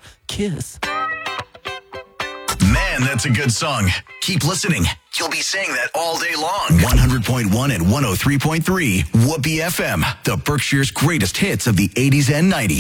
Kiss. Man, that's a good song. Keep listening. You'll be saying that all day long. 100.1 and 103.3 Whoopee FM, the Berkshire's greatest hits of the 80s and 90s.